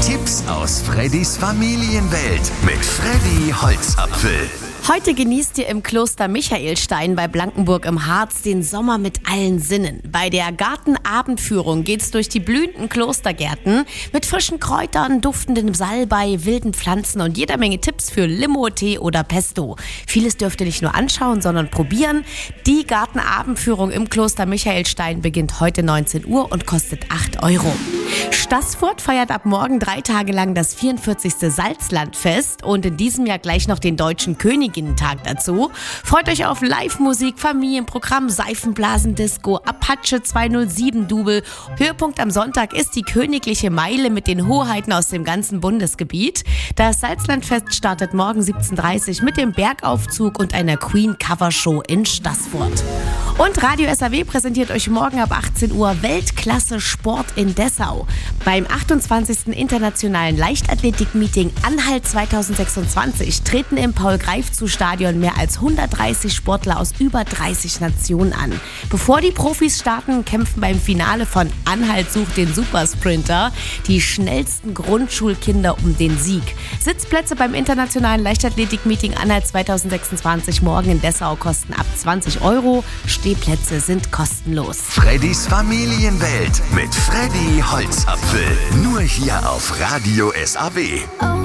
Tipps aus Freddys Familienwelt mit Freddy Holzapfel. Heute genießt ihr im Kloster Michaelstein bei Blankenburg im Harz den Sommer mit allen Sinnen. Bei der Gartenabendführung geht's durch die blühenden Klostergärten mit frischen Kräutern, duftendem Salbei, wilden Pflanzen und jeder Menge Tipps für Limo, Tee oder Pesto. Vieles dürft ihr nicht nur anschauen, sondern probieren. Die Gartenabendführung im Kloster Michaelstein beginnt heute 19 Uhr und kostet 8 €. Staßfurt feiert ab morgen 3 Tage lang das 44. Salzlandfest und in diesem Jahr gleich noch den Deutschen Königinnentag dazu. Freut euch auf Live-Musik, Familienprogramm, Seifenblasendisco, Apache 207-Double. Höhepunkt am Sonntag ist die königliche Meile mit den Hoheiten aus dem ganzen Bundesgebiet. Das Salzlandfest startet morgen 17:30 Uhr mit dem Bergaufzug und einer Queen-Cover-Show in Staßfurt. Und Radio SAW präsentiert euch morgen ab 18 Uhr Weltklasse Sport in Dessau. Beim 28. Internationalen Leichtathletik-Meeting Anhalt 2026 treten im Paul-Greifzu-Stadion mehr als 130 Sportler aus über 30 Nationen an. Bevor die Profis starten, kämpfen beim Finale von Anhalt sucht den Supersprinter die schnellsten Grundschulkinder um den Sieg. Sitzplätze beim Internationalen Leichtathletik-Meeting Anhalt 2026 morgen in Dessau kosten ab 20 €. Stehplätze sind kostenlos. Freddys Familienwelt mit Freddy Holzapfel. Nur hier auf Radio SAW.